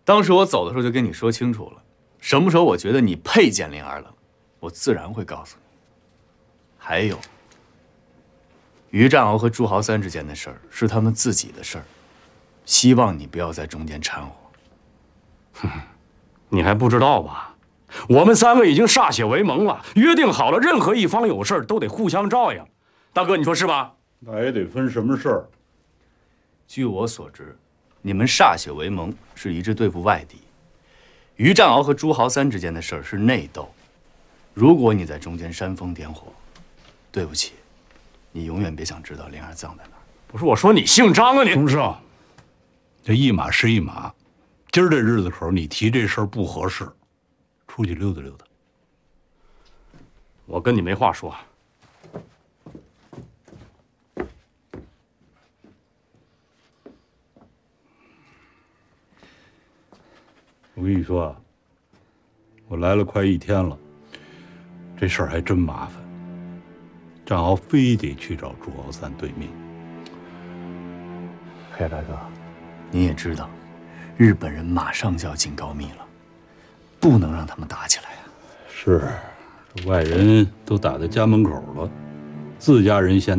当时我走的时候就跟你说清楚了，什么时候我觉得你配见灵儿了，我自然会告诉你。还有，于占鳌和朱豪三之间的事儿是他们自己的事儿，希望你不要在中间掺和。 哼，你还不知道吧？我们3个已经歃血为盟了，约定好了，任何一方有事儿都得互相照应。大哥，你说是吧？ 那也得分什么事儿。 据我所知，你们歃血为盟是一致对付外敌，于占鳌和朱豪三之间的事儿是内斗。如果你在中间煽风点火，对不起，你永远别想知道灵儿葬在哪儿。 不是我说你姓张啊你！ 洪胜，这一码是一码，今儿这日子口你提这事儿不合适，出去溜达溜达。 我跟你没话说。 我跟你说啊，我来了快1天了，这事儿还真麻烦。占鳌非得去找朱豪三对命。 黑大哥，你也知道，日本人马上就要进高密了，不能让他们打起来啊。 是，这外人都打在家门口了，自家人先